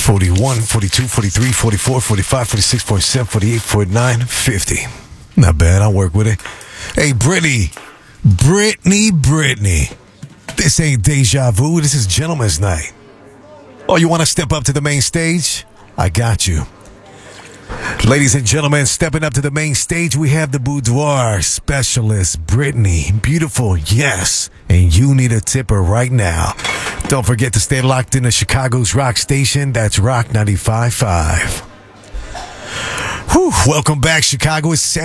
41, 42, 43, 44, 45, 46, 47, 48, 49, 50. Not bad. I'll work with it. Hey, Brittany. This ain't deja vu. This is gentleman's night. Oh, you want to step up to the main stage? I got you. Ladies and gentlemen, stepping up to the main stage, we have the boudoir specialist, Brittany. Beautiful, yes. And you need a tipper right now. Don't forget to stay locked in to Chicago's rock station. That's Rock 95.5. Whew, welcome back, Chicago. It's